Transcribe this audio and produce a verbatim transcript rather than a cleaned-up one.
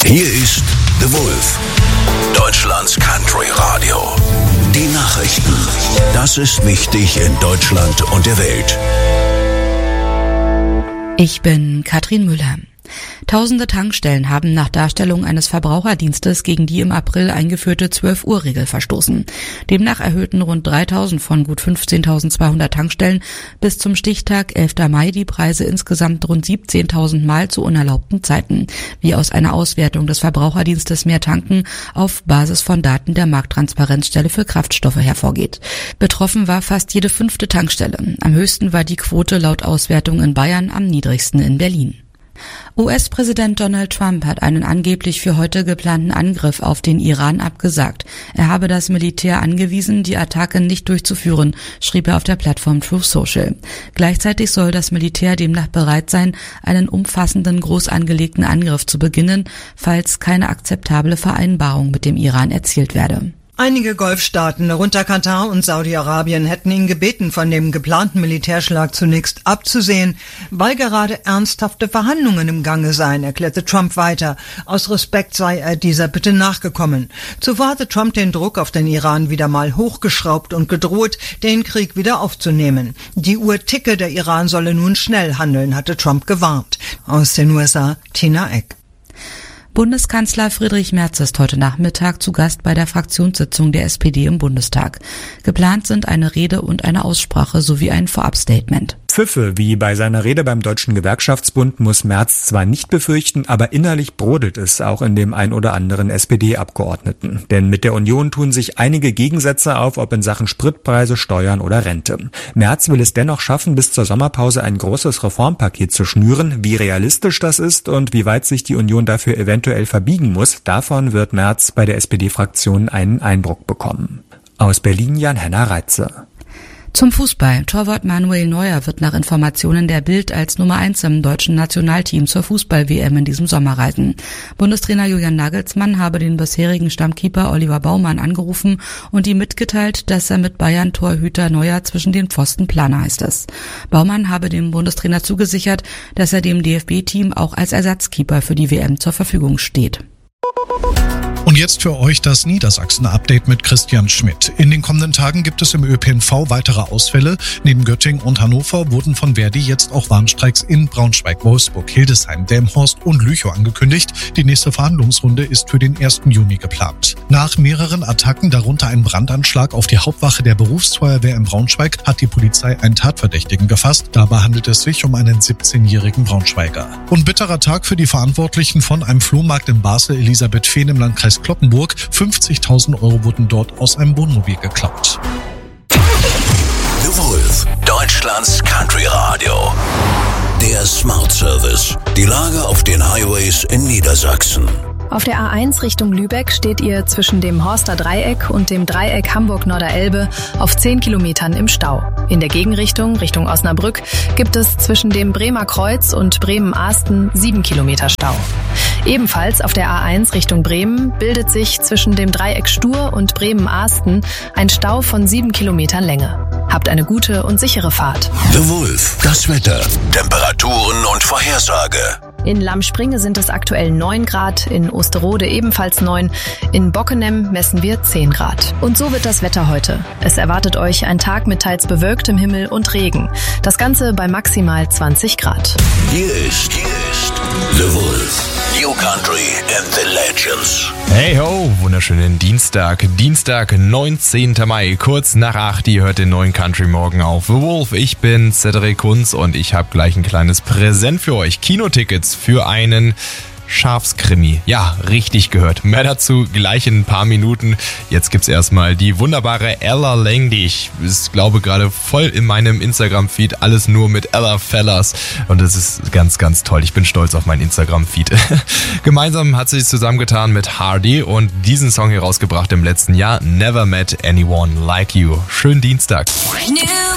Hier ist The Wolf, Deutschlands Country Radio. Die Nachrichten. Das ist wichtig in Deutschland und der Welt. Ich bin Katrin Müller. Tausende Tankstellen haben nach Darstellung eines Verbraucherdienstes gegen die im April eingeführte zwölf-Uhr-Regel verstoßen. Demnach erhöhten rund dreitausend von gut fünfzehntausendzweihundert Tankstellen bis zum Stichtag elfter Mai die Preise insgesamt rund siebzehntausend Mal zu unerlaubten Zeiten, wie aus einer Auswertung des Verbraucherdienstes Mehr Tanken auf Basis von Daten der Markttransparenzstelle für Kraftstoffe hervorgeht. Betroffen war fast jede fünfte Tankstelle. Am höchsten war die Quote laut Auswertung in Bayern, am niedrigsten in Berlin. U S-Präsident Donald Trump hat einen angeblich für heute geplanten Angriff auf den Iran abgesagt. Er habe das Militär angewiesen, die Attacke nicht durchzuführen, schrieb er auf der Plattform Truth Social. Gleichzeitig soll das Militär demnach bereit sein, einen umfassenden, groß angelegten Angriff zu beginnen, falls keine akzeptable Vereinbarung mit dem Iran erzielt werde. Einige Golfstaaten, darunter Katar und Saudi-Arabien, hätten ihn gebeten, von dem geplanten Militärschlag zunächst abzusehen, weil gerade ernsthafte Verhandlungen im Gange seien, erklärte Trump weiter. Aus Respekt sei er dieser Bitte nachgekommen. Zuvor hatte Trump den Druck auf den Iran wieder mal hochgeschraubt und gedroht, den Krieg wieder aufzunehmen. Die Uhr ticke, der Iran solle nun schnell handeln, hatte Trump gewarnt. Aus den U S A, Tina Eck. Bundeskanzler Friedrich Merz ist heute Nachmittag zu Gast bei der Fraktionssitzung der S P D im Bundestag. Geplant sind eine Rede und eine Aussprache sowie ein Vorabstatement. Pfiffe, wie bei seiner Rede beim Deutschen Gewerkschaftsbund, muss Merz zwar nicht befürchten, aber innerlich brodelt es auch in dem ein oder anderen S P D-Abgeordneten. Denn mit der Union tun sich einige Gegensätze auf, ob in Sachen Spritpreise, Steuern oder Rente. Merz will es dennoch schaffen, bis zur Sommerpause ein großes Reformpaket zu schnüren. Wie realistisch das ist und wie weit sich die Union dafür eventuell verbiegen muss, davon wird Merz bei der S P D-Fraktion einen Eindruck bekommen. Aus Berlin Jan-Henner Reitze. Zum Fußball. Torwart Manuel Neuer wird nach Informationen der Bild als Nummer eins im deutschen Nationalteam zur Fußball-W M in diesem Sommer reisen. Bundestrainer Julian Nagelsmann habe den bisherigen Stammkeeper Oliver Baumann angerufen und ihm mitgeteilt, dass er mit Bayern-Torhüter Neuer zwischen den Pfosten plane, heißt es. Baumann habe dem Bundestrainer zugesichert, dass er dem D F B-Team auch als Ersatzkeeper für die W M zur Verfügung steht. Und jetzt für euch das Niedersachsen-Update mit Christian Schmidt. In den kommenden Tagen gibt es im Ö P N V weitere Ausfälle. Neben Göttingen und Hannover wurden von Verdi jetzt auch Warnstreiks in Braunschweig, Wolfsburg, Hildesheim, Delmenhorst und Lüchow angekündigt. Die nächste Verhandlungsrunde ist für den ersten Juni geplant. Nach mehreren Attacken, darunter ein Brandanschlag auf die Hauptwache der Berufsfeuerwehr in Braunschweig, hat die Polizei einen Tatverdächtigen gefasst. Dabei handelt es sich um einen siebzehnjährigen Braunschweiger. Und bitterer Tag für die Verantwortlichen von einem Flohmarkt in Basel, Elisabeth Fehn im Landkreis Cloppenburg. fünfzigtausend Euro wurden dort aus einem Wohnmobil geklaut. The Wolf, Deutschlands Country Radio. Der Smart Service. Die Lage auf den Highways in Niedersachsen. Auf der A eins Richtung Lübeck steht ihr zwischen dem Horster Dreieck und dem Dreieck Hamburg-Norderelbe auf zehn Kilometern im Stau. In der Gegenrichtung, Richtung Osnabrück, gibt es zwischen dem Bremer Kreuz und Bremen-Ahsten sieben Kilometer Stau. Ebenfalls auf der A eins Richtung Bremen bildet sich zwischen dem Dreieck Stur und Bremen-Ahsten ein Stau von sieben Kilometern Länge. Habt eine gute und sichere Fahrt. The Wolf, das Wetter, Temperaturen und Vorhersage. In Lammspringe sind es aktuell neun Grad, in Osterode ebenfalls neun, in Bockenem messen wir zehn Grad. Und so wird das Wetter heute. Es erwartet euch ein Tag mit teils bewölktem Himmel und Regen. Das Ganze bei maximal zwanzig Grad. Hier ist, hier ist The Wolf. New Country and the Legends. Hey ho, wunderschönen Dienstag. Dienstag, neunzehnter Mai, kurz nach acht. Ihr hört den neuen Country Morgen auf The Wolf. Ich bin Cedric Kunz und ich habe gleich ein kleines Präsent für euch. Kinotickets für einen Schafskrimi. Ja, richtig gehört. Mehr dazu gleich in ein paar Minuten. Jetzt gibt's erstmal die wunderbare Ella Langley. Ich glaube gerade voll in meinem Instagram-Feed alles nur mit Ella Fellas. Und das ist ganz, ganz toll. Ich bin stolz auf meinen Instagram-Feed. Gemeinsam hat sie sich zusammengetan mit Hardy und diesen Song hier rausgebracht im letzten Jahr. Never Met Anyone Like You. Schönen Dienstag.